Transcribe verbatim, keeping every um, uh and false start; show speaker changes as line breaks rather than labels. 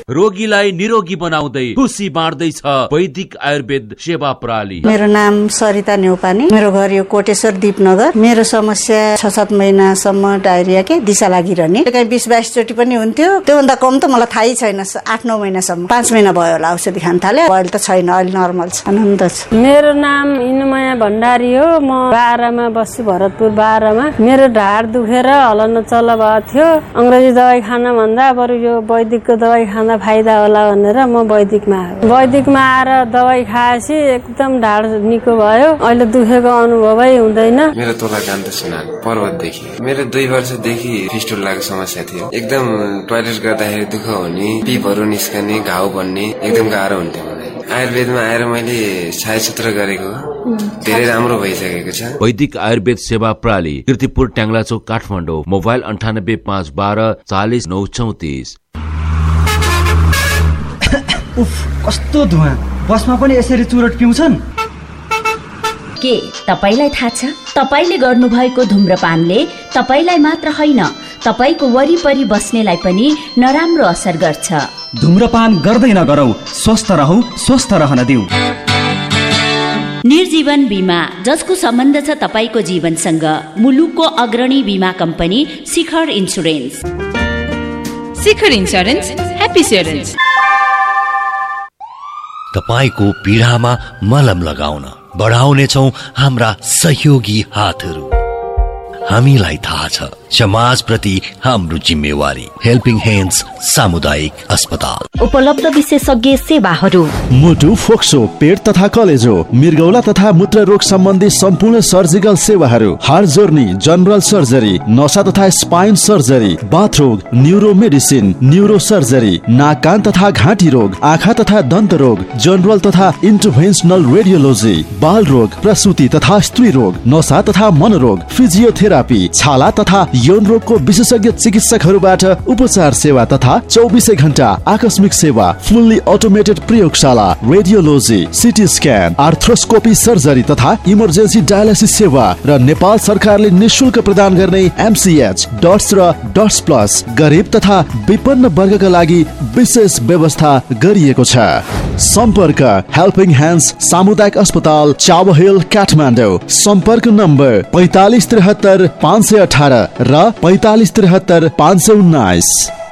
रोगीलाई निरोगी बनाउँदै खुसी बाँड्दैछ वैदिक आयुर्वेद सेवा प्रणाली।
मेरो नाम सरिता न्यौपाने, मेरो घर यो कोटेश्वर दीपनगर। मेरो समस्या छ सात महिनासम्म डायरिया के दिशा लागिरहने, कहीँ बिस बाइस चोटि पनि हुन्थ्यो। त्योभन्दा कम त मलाई थाहै छैन। आठ नौ महिनासम्म, पाँच महिना भयो होला औषधि खान थाले। अहिले त छैन, अहिले नर्मल छ, आनन्द छ।
मेरो नाम इनुमया भण्डारी हो। म बाह्रमा बस्छु, भरतपुर बाह्रमा। मेरो ढाड दुखेर हलन चल भएको थियो। अंग्रेजी दबाई खान भन्दा बरु यो वैदिकको दबाई खाँदा फाइदा होला भनेर म वैदिकमा आएँ। वैदिकमा आएर दबाई खाएपछि एकदम ढाड निको भयो। अहिले दुखेको अनुभवै हुँदैन।
मेरो तोला कान्त सिन्हा, पर्वतदेखि। मेरो दुई वर्षदेखि फिस्टुलाको समस्या थियो। एकदम टोयलेट गर्दाखेरि दुःख हुने, पिपहरू निस्कने, घाउ बन्ने एकदम गाह्रो हुन्थ्यो मलाई। आयुर्वेदमा आएर मैले छायासूत्र गरेको धेरै राम्रो भइसकेको छ।
वैदिक आयुर्वेद सेवा प्रणाली, कीर्तिपुर, ट्याङ्ला चौक, काठमाडौँ। मोबाइल अन्ठानब्बे पाँच बाह्र चालिस नौ चौतिस।
उफ, कस्तो धुवा! बसमा पनि यसरी चुरोट पिउँछन्?
के तपाईलाई थाहा छ? तपाईले गर्नुभएको धुम्रपानले तपाईलाई मात्र होइन, तपाईको वरिपरि बस्नेलाई पनि नराम्रो असर गर्छ।
धुम्रपान गर्दै नगरौ, स्वस्थ रहौ, स्वस्थ रहन दिऊ।
निर्जीवन बीमा, जसको सम्बन्ध छ तपाईको जीवनसँग। मुलुकको अग्रणी बीमा कम्पनी शिखर इन्सुरेन्स।
शिखर इन्सुरेन्स, ह्याप्पी इन्सुरेन्स।
तपाईको पीडामा मलम लगाउन बढाउनेछौं हाम्रा सहयोगी हातहरू। हामीलाई थाहा छ समाजप्रति हाम्रो जिम्मेवारी। हेल्पिङ ह्यान्ड्स सामुदायिक अस्पताल।
उपलब्ध विशेषज्ञ सेवाहरू:
मुटु, फोक्सो, पेट तथा कलेजो, मृगौला तथा मूत्र रोग सम्बन्धी सम्पूर्ण सर्जिकल सेवाहरू, हार्ट जोर्नी, जनरल सर्जरी, नसा तथा spine surgery, बाथरोग, neuro medicine, neuro surgery, नाक कान तथा घाँटी रोग, आँखा तथा दन्त रोग, जनरल तथा इन्टरभेन्सनल रेडियोलोजी, बाल रोग, प्रसूति तथा स्त्री रोग, नसा तथा मनोरोग, फिजियोथेरापी, छाला तथा यौन रोगको विशेषज्ञ चिकित्सकहरूबाट उपचार सेवा तथा चौबिसै घण्टा आकस्मिक सेवा, फुल्ली अटोमेटेड प्रयोगशाला, radiology, CT scan, arthroscopy surgery तथा इमर्जेन्सी डायलिसिस सेवा र नेपाल सरकारले निशुल्क प्रदान गर्ने एमसीएच, डट्स र डट्स प्लस गरिब तथा विपन्न वर्गका लागि विशेष व्यवस्था गरिएको छ। सम्पर्क हेल्पिङ ह्यान्ड्स सामुदायिक अस्पताल, चावहिल, काठमाडौँ। सम्पर्क नम्बर पैतालिस त्रिहत्तर पाँच सय अठारह र पैतालिस त्रिहत्तर पाँच सय उन्नाइस।